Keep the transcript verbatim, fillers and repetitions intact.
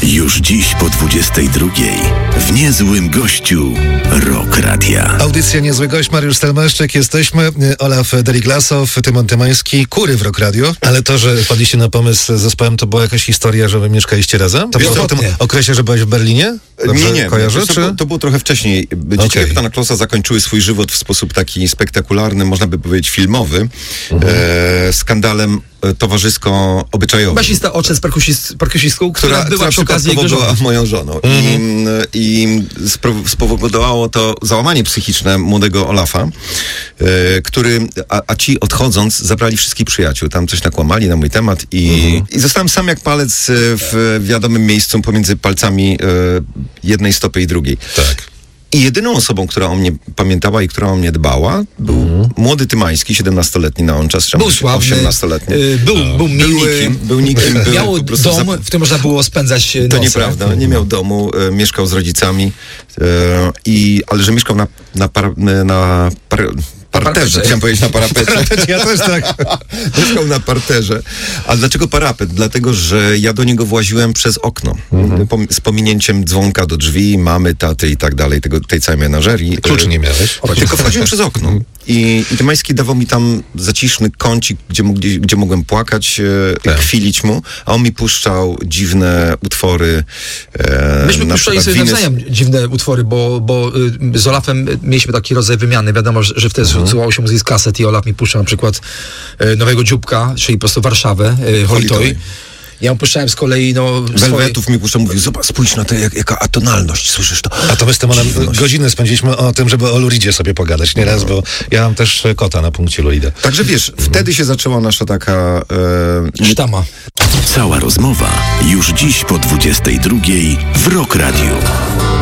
Już dziś po dwudziestej drugiej w Niezłym Gościu Rock Radia. Audycja Niezły Gość, Mariusz Stelmaszczyk, jesteśmy, Olaf Deriglasow, Tymon Tymański, Kury w Rock Radio. Ale to, że padliście na pomysł z zespołem, to była jakaś historia, że wy mieszkaliście razem? To było w tym okresie, że byłeś w Berlinie? Dobrze nie, nie. Kojarzę, to, czy? to, to było trochę wcześniej. Dzieci Okay. Kapitana Klausa zakończyły swój żywot w sposób taki spektakularny, można by powiedzieć filmowy, mhm. e, skandalem towarzysko-obyczajowym. Basista Oczes, perkusist, perkusistką, która, która była która przy okazji jego żoną. była moją żoną. Mhm. I, i spro, spowodowało to załamanie psychiczne młodego Olafa, e, który, a, a ci odchodząc zabrali wszystkich przyjaciół. Tam coś nakłamali na mój temat i, mhm. i zostałem sam jak palec w wiadomym miejscu pomiędzy palcami e, jednej stopy i drugiej. Tak. I jedyną osobą, która o mnie pamiętała i która o mnie dbała, był mm. młody Tymański, siedemnastoletni na on czas, był sławny, osiemnastoletni. Yy, był, no. był miły, był nikim, był nikim był miał po prostu dom, za... w którym można było spędzać noce. To nieprawda, nie miał domu, e, mieszkał z rodzicami, e, i, ale że mieszkał na, na, par, na par, parterze, chciałem powiedzieć na parapecie. Ja też tak. Mieszkał na parterze. A dlaczego parapet? Dlatego, że ja do niego właziłem przez okno. Mhm. Z pominięciem dzwonka do drzwi, mamy, taty i tak dalej, tego, tej całej menażerii. Kluczy nie miałeś? Tylko wchodziłem przez okno. I, i Tymański dawał mi tam zaciszny kącik, gdzie, gdzie, gdzie mogłem płakać, e, kwilić mu, a on mi puszczał dziwne utwory. E, Myśmy puszczali sobie winy... nawzajem dziwne utwory, bo, bo y, z Olafem mieliśmy taki rodzaj wymiany. Wiadomo, że, że wtedy mhm. słuchało się muzyki z kaset i Olaf mi puszczał na przykład y, Nowego Dzióbka, czyli po prostu Warszawę, y, Holitoy. Ja mu puszczałem z kolei, no... Welwetów swoje... mi puszczał, mówił, zobacz, spójrz na to, jak, jaka atonalność, słyszysz to? A to my z Tymonem godzinę spędziliśmy o tym, żeby o Luridzie sobie pogadać nieraz, no. bo ja mam też kota na punkcie Lurida. Także wiesz, mhm. wtedy się zaczęła nasza taka... E... Sztama. Cała rozmowa już dziś po dwudziestej drugiej w Rock Radio.